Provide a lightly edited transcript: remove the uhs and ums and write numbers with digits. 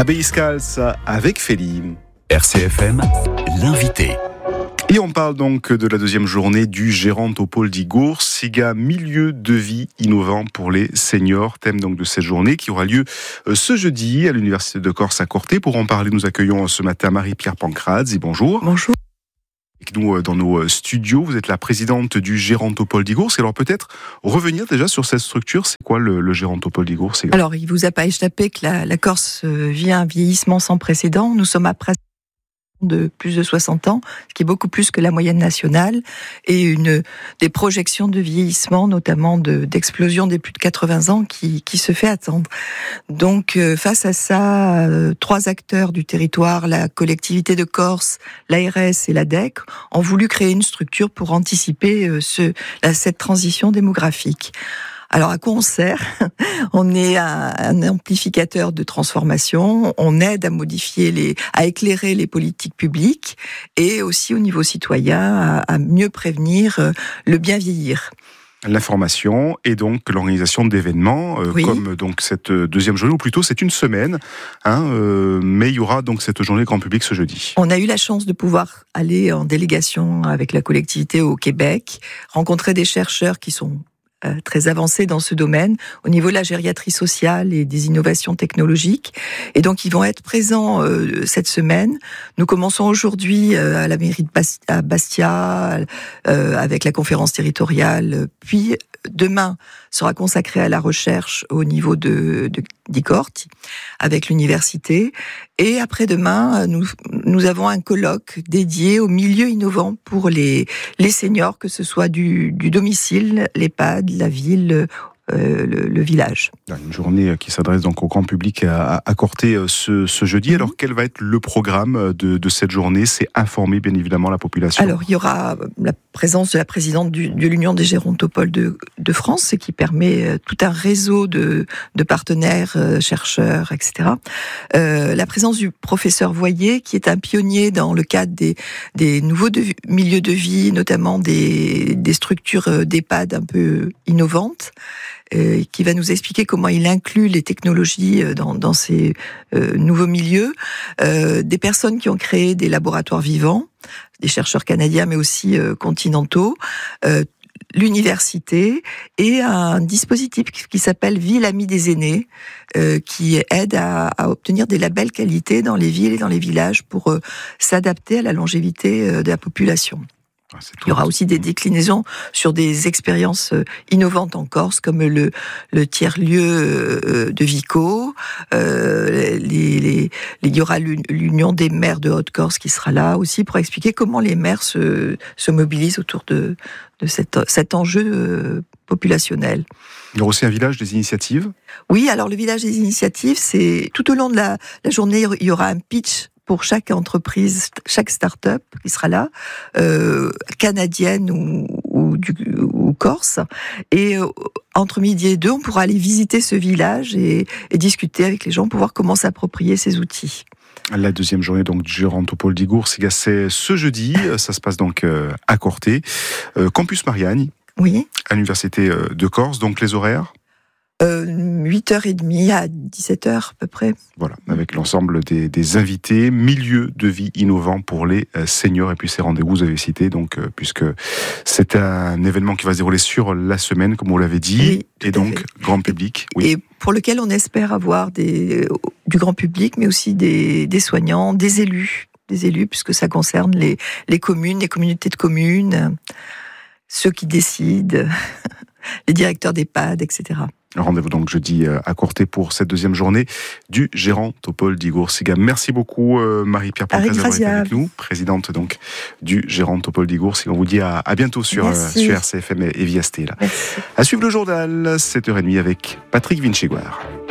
Abéiscals avec Félim. RCFM, l'invité. Et on parle donc de la deuxième journée du Gérontopoldiguur, SIGA milieu de vie innovant pour les seniors, thème donc de cette journée qui aura lieu ce jeudi à l'Université de Corse à Corté. Pour en parler, nous accueillons ce matin Marie-Pierre Pancrazzi. Bonjour. Bonjour. Avec nous dans nos studios, vous êtes la présidente du Gérontopoldiguur. Alors peut-être revenir déjà sur cette structure. C'est quoi le Gérontopoldiguur? Alors il vous a pas échappé que la Corse vit un vieillissement sans précédent. Nous sommes à presque de plus de 60 ans, ce qui est beaucoup plus que la moyenne nationale, et des projections de vieillissement, notamment d'explosion des plus de 80 ans qui se fait attendre. Donc face à ça, 3 acteurs du territoire, la collectivité de Corse, l'ARS et l'ADEC, ont voulu créer une structure pour anticiper cette transition démographique. Alors à quoi on sert? On est un amplificateur de transformation, on aide à modifier à éclairer les politiques publiques et aussi au niveau citoyen à mieux prévenir le bien vieillir. L'information et donc l'organisation d'événements, oui. Comme donc cette deuxième journée, ou plutôt c'est une semaine, mais il y aura donc cette journée grand public ce jeudi. On a eu la chance de pouvoir aller en délégation avec la collectivité au Québec, rencontrer des chercheurs qui sont très avancés dans ce domaine, au niveau de la gériatrie sociale et des innovations technologiques. Et donc, ils vont être présents cette semaine. Nous commençons aujourd'hui à la mairie de Bastia, avec la conférence territoriale, puis demain sera consacré à la recherche au niveau d'Icorte, avec l'université. Et après-demain, nous avons un colloque dédié aux milieux innovants pour les seniors, que ce soit du domicile, l'EHPAD, la ville, le village. Une journée qui s'adresse donc au grand public à Corté ce jeudi. Alors quel va être le programme de cette journée? C'est informer bien évidemment la population. Alors il y aura la présence de la présidente de l'Union des Gérontopoles de France, qui permet tout un réseau de partenaires, chercheurs, etc. La présence du professeur Voyer, qui est un pionnier dans le cadre des nouveaux milieux de vie, notamment des structures d'EHPAD un peu innovantes, qui va nous expliquer comment il inclut les technologies dans ces nouveaux milieux, des personnes qui ont créé des laboratoires vivants, des chercheurs canadiens mais aussi continentaux, l'université et un dispositif qui s'appelle Ville Amie des aînés, qui aide à obtenir des labels qualité dans les villes et dans les villages pour s'adapter à la longévité de la population. Il y aura aussi des déclinaisons sur des expériences innovantes en Corse, comme le tiers-lieu de Vico. Il y aura l'Union des maires de Haute-Corse qui sera là aussi pour expliquer comment les maires se mobilisent autour de cet enjeu populationnel. Il y aura aussi un village des initiatives. Oui, alors le village des initiatives, c'est tout au long de la journée, il y aura un pitch pour chaque entreprise, chaque start-up qui sera là, canadienne ou corse. Et entre midi et 2, on pourra aller visiter ce village et discuter avec les gens pour voir comment s'approprier ces outils. La deuxième journée donc du Gérontopoldiguur, c'est ce jeudi. Ça se passe donc à Corté, Campus Mariani. Oui. À l'Université de Corse. Donc les horaires 8h30 à 17h à peu près. Voilà, avec l'ensemble des invités, milieu de vie innovant pour les seniors. Et puis ces rendez-vous, vous avez cité, donc, puisque c'est un événement qui va se dérouler sur la semaine, comme vous l'avez dit, oui, et donc grand public. Oui. Et pour lequel on espère avoir du grand public, mais aussi des soignants, des élus, puisque ça concerne les communes, les communautés de communes, ceux qui décident, les directeurs d'EHPAD, etc. Rendez-vous donc jeudi à Corté pour cette deuxième journée du Gérontopoldiguur. SIGA. Merci beaucoup Marie-Pierre Pancrazzi d'avoir été avec nous, présidente donc du Gérontopoldiguur. On vous dit à bientôt sur RCFM et via Stella. À suivre le journal 7h30 avec Patrick Vinciguar.